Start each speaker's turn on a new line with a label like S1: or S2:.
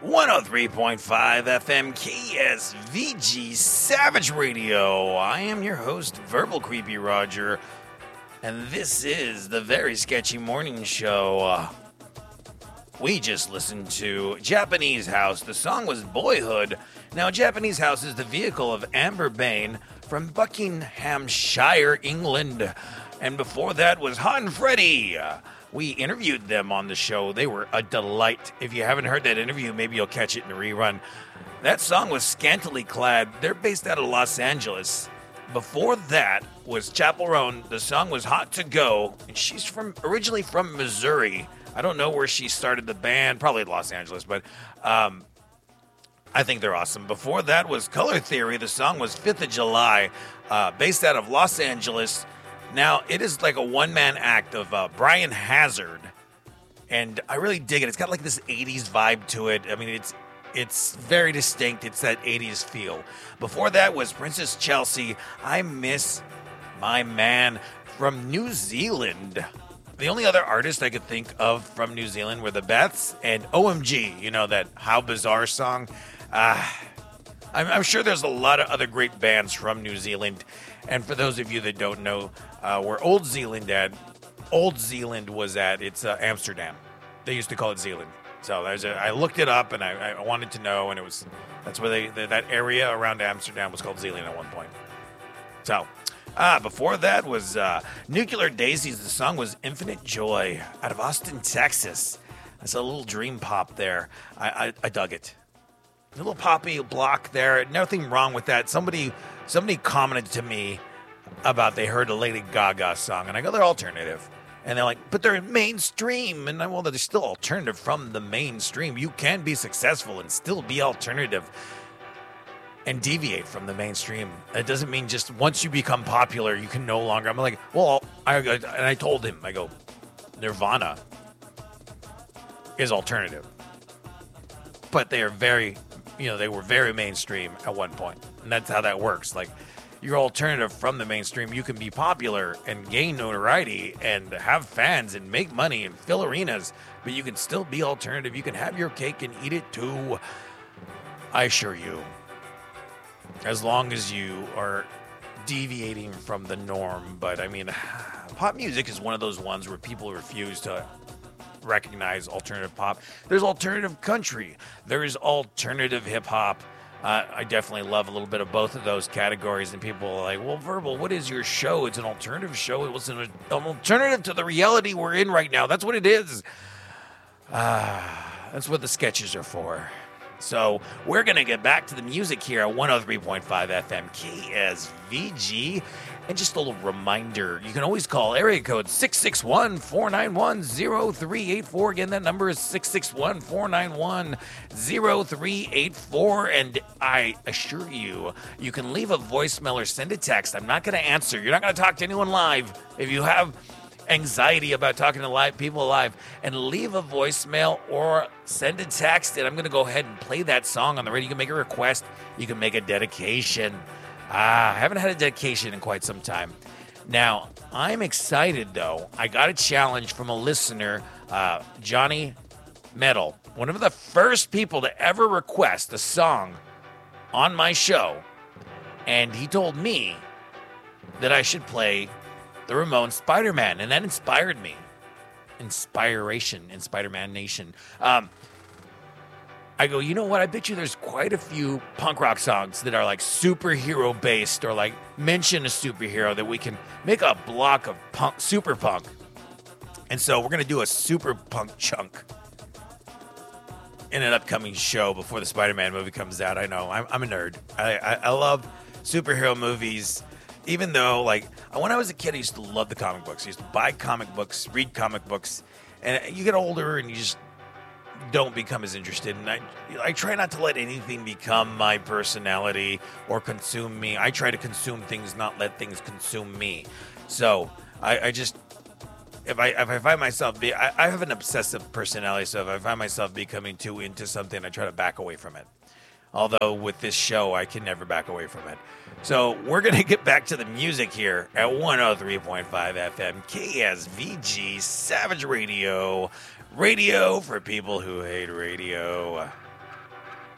S1: 103.5 FM KSVG Savage Radio. I am your host, Verbal Creepy Roger, and this is the Very Sketchy Morning Show. We just listened to Japanese House. The song was Boyhood. Now, Japanese House is the vehicle of Amber Bain from Buckinghamshire, England. And before that was Hot and Freddy. We interviewed them on the show. They were a delight. If you haven't heard that interview, maybe you'll catch it in a rerun. That song was Scantily Clad. They're based out of Los Angeles. Before that was Chappell Roan. The song was Hot to Go. And she's originally from Missouri. I don't know where she started the band. Probably Los Angeles, but I think they're awesome. Before that was Color Theory. The song was 5th of July, based out of Los Angeles. Now, it is like a one-man act of Brian Hazard, and I really dig it. It's got like this 80s vibe to it. I mean, it's very distinct. It's that 80s feel. Before that was Princess Chelsea, I Miss My Man, from New Zealand. The only other artist I could think of from New Zealand were the Beths and OMG, you know, that How Bizarre song. I'm sure there's a lot of other great bands from New Zealand. And for those of you that don't know where Old Zealand was at, it's Amsterdam. They used to call it Zealand. So I looked it up and I wanted to know, and that's where that area around Amsterdam was called Zealand at one point. So before that was Nuclear Daisies. The song was Infinite Joy out of Austin, Texas. That's a little dream pop there. I dug it. A little poppy block there. Nothing wrong with that. Somebody commented to me about they heard a Lady Gaga song, and I go, they're alternative. And they're like, but they're mainstream. And well, they're still alternative from the mainstream. You can be successful and still be alternative and deviate from the mainstream. It doesn't mean just once you become popular, you can no longer. I'm like, well, and I told him, I go, Nirvana is alternative. But they are they were very mainstream at one point. And that's how that works. Like, you're alternative from the mainstream. You can be popular and gain notoriety and have fans and make money and fill arenas, but you can still be alternative. You can have your cake and eat it too. I assure you. As long as you are deviating from the norm. But I mean, pop music is one of those ones where people refuse to recognize alternative pop. There's alternative country. There is alternative hip hop. I definitely love a little bit of both of those categories. And people are like, well, Verbal, what is your show? It's an alternative show. It was an alternative to the reality we're in right now. That's what it is. That's what the sketches are for. So we're going to get back to the music here at 103.5 FM KSVG. And just a little reminder, you can always call area code 661-491-0384. Again, that number is 661-491-0384. And I assure you, you can leave a voicemail or send a text. I'm not going to answer. You're not going to talk to anyone live. If you have anxiety about talking to people live, and leave a voicemail or send a text, and I'm going to go ahead and play that song on the radio. You can make a request. You can make a dedication. I haven't had a dedication in quite some time. Now, I'm excited, though. I got a challenge from a listener, Johnny Metal, one of the first people to ever request a song on my show. And he told me that I should play the Ramones Spider-Man, and that inspired me. Inspiration in Spider-Man Nation. I go, you know what? I bet you there's quite a few punk rock songs that are like superhero based or like mention a superhero that we can make a block of punk, super punk. And so we're going to do a super punk chunk in an upcoming show before the Spider-Man movie comes out. I know, I'm a nerd. I love superhero movies. Even though, like, when I was a kid, I used to love the comic books. I used to buy comic books, read comic books. And you get older and you just don't become as interested. And I try not to let anything become my personality or consume me. I try to consume things, not let things consume me. So I just, if I find myself, I have an obsessive personality. So if I find myself becoming too into something, I try to back away from it. Although with this show, I can never back away from it. So we're going to get back to the music here at 103.5 FM KSVG Savage Radio. Radio for people who hate radio.